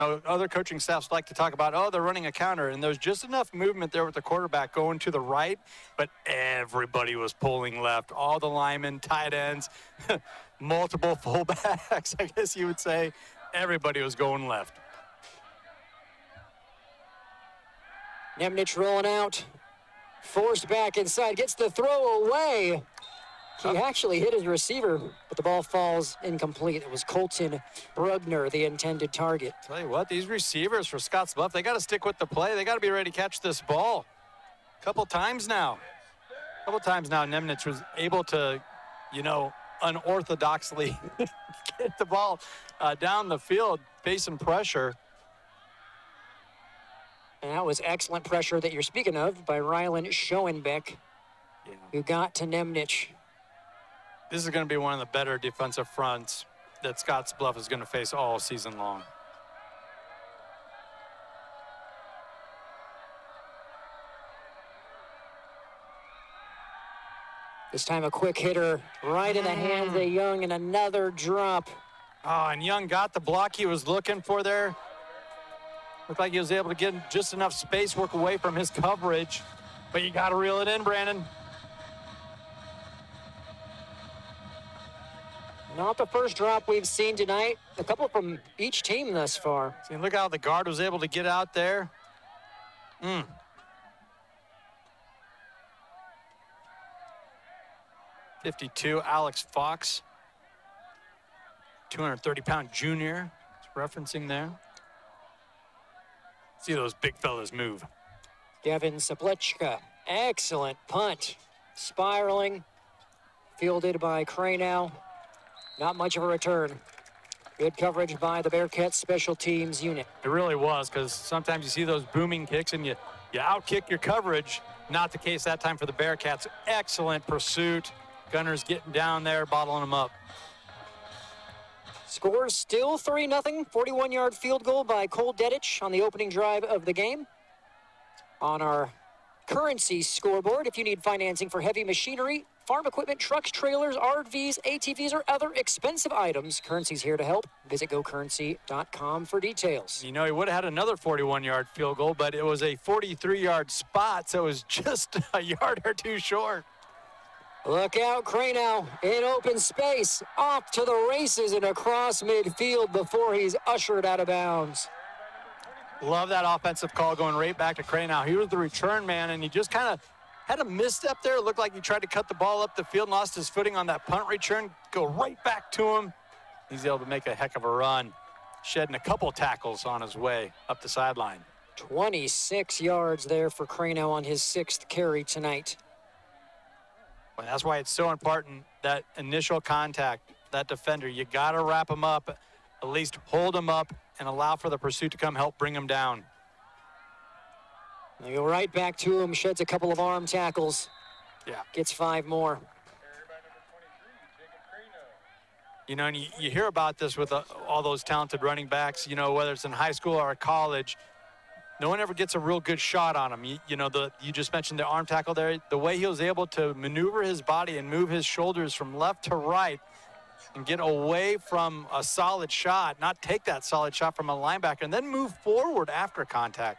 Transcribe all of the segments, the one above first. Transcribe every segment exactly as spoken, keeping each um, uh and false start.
know, other coaching staffs like to talk about, oh, they're running a counter, and there's just enough movement there with the quarterback going to the right, but everybody was pulling left. All the linemen, tight ends, multiple fullbacks, I guess you would say. Everybody was going left. Nemnich rolling out. Forced back inside, gets the throw away. He oh. actually hit his receiver, but the ball falls incomplete. It was Colton Brugner, the intended target. Tell you what, these receivers for Scottsbluff, they got to stick with the play. They got to be ready to catch this ball. A couple times now. A couple times now, Nemnich was able to, you know, unorthodoxly get the ball uh, down the field, facing pressure. And that was excellent pressure that you're speaking of by Rylan Schoenbeck, yeah. who got to Nemnich. This is going to be one of the better defensive fronts that Scottsbluff is going to face all season long. This time a quick hitter right in the hands of Young, and another drop. Oh, and Young got the block he was looking for there. Looked like he was able to get just enough space, work away from his coverage. But you got to reel it in, Brandon. Not the first drop we've seen tonight. A couple from each team thus far. See, look how the guard was able to get out there. Mm. fifty-two, Alex Fox. two hundred thirty pound junior. It's referencing there. See those big fellas move. Devin Saplechka. Excellent punt. Spiraling. Fielded by Cranow. Not much of a return. Good coverage by the Bearcats special teams unit. It really was, because sometimes you see those booming kicks and you, you outkick your coverage. Not the case that time for the Bearcats. Excellent pursuit. Gunners getting down there, bottling them up. Scores still three nothing. forty-one yard field goal by Cole Dedich on the opening drive of the game. On our Currency scoreboard, if you need financing for heavy machinery, farm equipment, trucks, trailers, R Vs, A T Vs, or other expensive items, Currency's here to help. Visit go currency dot com for details. You know, he would have had another forty-one yard field goal, but it was a forty-three yard spot, so it was just a yard or two short. Look out, Cranow in open space, off to the races and across midfield before he's ushered out of bounds. Love that offensive call going right back to Cranow. He was the return man, and he just kind of had a misstep there. It looked like he tried to cut the ball up the field, lost his footing on that punt return, go right back to him. He's able to make a heck of a run, shedding a couple tackles on his way up the sideline. twenty-six yards there for Cranow on his sixth carry tonight. Well, that's why it's so important, that initial contact, that defender. You got to wrap him up, at least hold him up, and allow for the pursuit to come help bring him down. They go right back to him, sheds a couple of arm tackles. Yeah. Gets five more. You know, and you, you hear about this with uh, all those talented running backs, you know, whether it's in high school or college, no one ever gets a real good shot on him. You, you know, the you just mentioned the arm tackle there. The way he was able to maneuver his body and move his shoulders from left to right and get away from a solid shot, not take that solid shot from a linebacker, and then move forward after contact.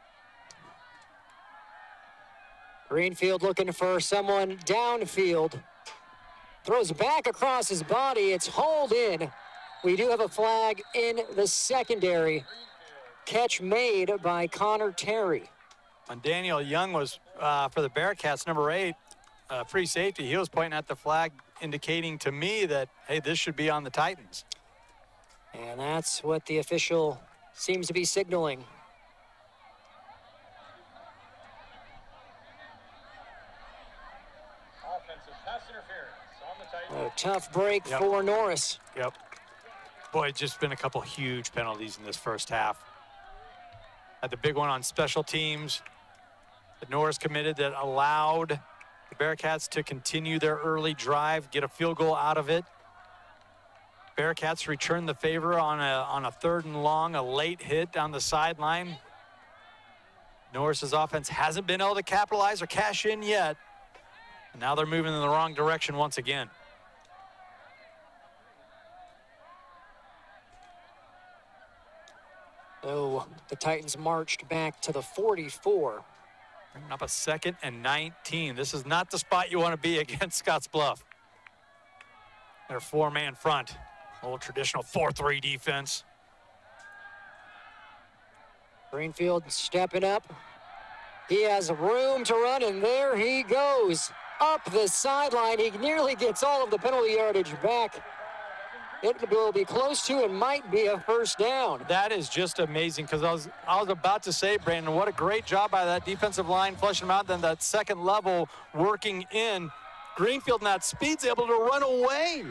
Greenfield looking for someone downfield. Throws back across his body. It's hauled in. We do have a flag in the secondary. Catch made by Connor Terry. When Daniel Young was, uh, for the Bearcats, number eight, uh, free safety, he was pointing at the flag, indicating to me that, hey, this should be on the Titans. And that's what the official seems to be signaling. Offensive pass interference on the Titans. A tough break yep. for Norris. Yep. Boy, it's just been a couple huge penalties in this first half. Had the big one on special teams that Norris committed that allowed the Bearcats to continue their early drive, get a field goal out of it. Bearcats return the favor on a, on a third and long, a late hit down the sideline. Norris's offense hasn't been able to capitalize or cash in yet. And now they're moving in the wrong direction once again. So the Titans marched back to the forty-four. Bringing up a second and nineteen. This is not the spot you want to be against Scotts Bluff. Their four-man front. Old traditional four three defense. Greenfield stepping up. He has room to run, and there he goes. Up the sideline. He nearly gets all of the penalty yardage back. It will be close to and might be a first down. That is just amazing, because I was I was about to say, Brandon, what a great job by that defensive line flushing him out. Then that second level working in. Greenfield in that speed's able to run away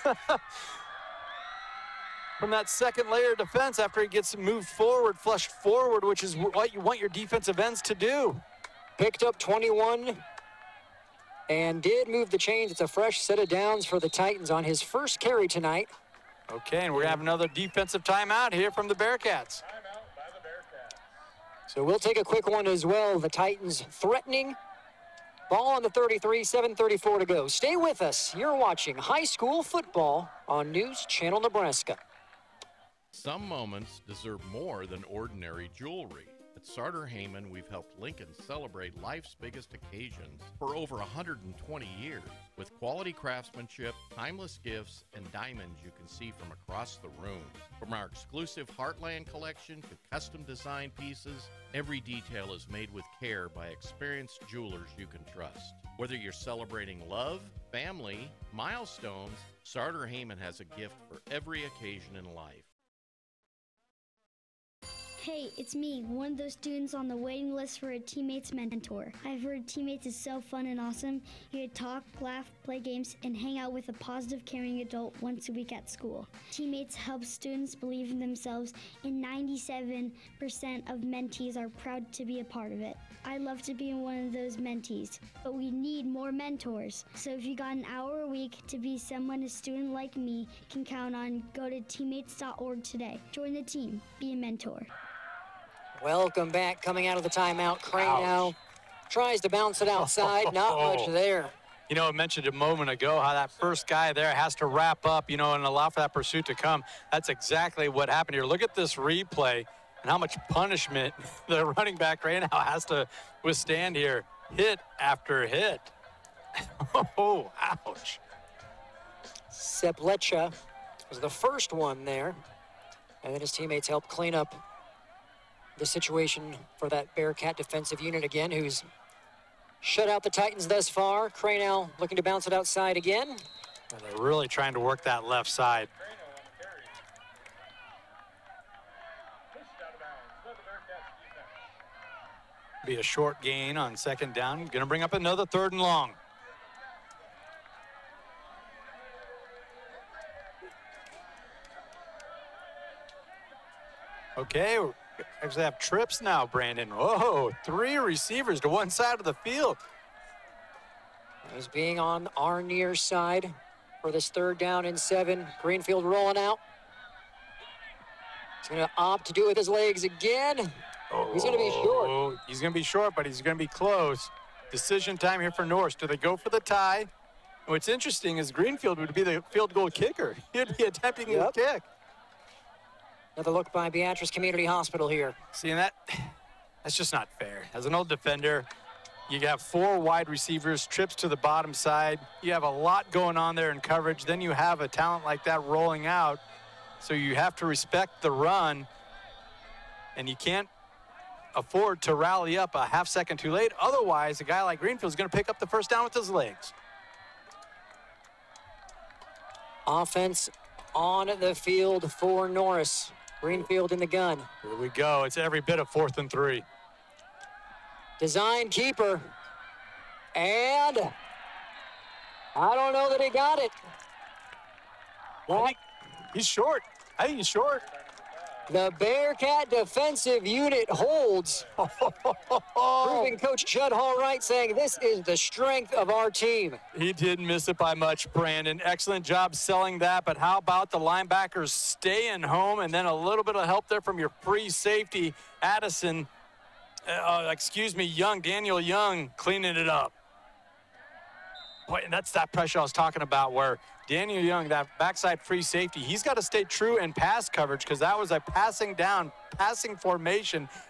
from that second layer of defense after he gets moved forward, flushed forward, which is what you want your defensive ends to do. Picked up twenty-one and did move the chains. It's a fresh set of downs for the Titans on his first carry tonight. Okay, and we're gonna have another defensive timeout here from the Bearcats. Timeout by the Bearcats. So we'll take a quick one as well. The Titans threatening. Ball on the thirty-three, seven thirty-four to go. Stay with us. You're watching high school football on News Channel Nebraska. Some moments deserve more than ordinary jewelry. At Sartor Heyman, we've helped Lincoln celebrate life's biggest occasions for over one hundred twenty years. With quality craftsmanship, timeless gifts, and diamonds you can see from across the room. From our exclusive Heartland collection to custom design pieces, every detail is made with care by experienced jewelers you can trust. Whether you're celebrating love, family, milestones, Sartor Heyman has a gift for every occasion in life. Hey, it's me, one of those students on the waiting list for a Teammates mentor. I've heard Teammates is so fun and awesome. You get to talk, laugh, play games, and hang out with a positive, caring adult once a week at school. Teammates helps students believe in themselves, and ninety-seven percent of mentees are proud to be a part of it. I'd love to be one of those mentees, but we need more mentors. So if you got an hour a week to be someone a student like me can count on, go to teammates dot org today. Join the team. Be a mentor. Welcome back. Coming out of the timeout, Crane Ouch. now tries to bounce it outside. Not much there. You know, I mentioned a moment ago how that first guy there has to wrap up, you know, and allow for that pursuit to come. That's exactly what happened here. Look at this replay and how much punishment the running back right now has to withstand here. Hit after hit. Oh, ouch. Seplecha was the first one there. And then his teammates helped clean up the situation for that Bearcat defensive unit again, who's shut out the Titans thus far. Cranell looking to bounce it outside again. And they're really trying to work that left side. Crane on carry. Pushed out of bounds by the Bearcats defense. Be a short gain on second down. Going to bring up another third and long. Okay, we actually have trips now, Brandon. Whoa, three receivers to one side of the field. As being on our near side for this third down and seven. Greenfield rolling out. He's going to opt to do it with his legs again. He's going to be short. Oh, he's going to be short, but he's going to be close. Decision time here for Norse. Do they go for the tie? And what's interesting is Greenfield would be the field goal kicker. He'd be attempting Yep. the kick. Another look by Beatrice Community Hospital here. Seeing that, that's just not fair. As an old defender, you have four wide receivers, trips to the bottom side. You have a lot going on there in coverage. Then you have a talent like that rolling out. So you have to respect the run, and you can't afford to rally up a half second too late. Otherwise, a guy like Greenfield is going to pick up the first down with his legs. Offense on the field for Norris. Greenfield in the gun. Here we go. It's every bit of fourth and three. Design keeper. And I don't know that he got it. I think he's short. I think he's short. The Bearcat defensive unit holds. Proving Coach Judd Hallwright saying this is the strength of our team. He didn't miss it by much, Brandon. Excellent job selling that, but how about the linebackers staying home and then a little bit of help there from your free safety, Addison, uh, excuse me, Young, Daniel Young, cleaning it up. Boy, and that's that pressure I was talking about where Daniel Young, that backside free safety, he's got to stay true in pass coverage because that was a passing down, passing formation,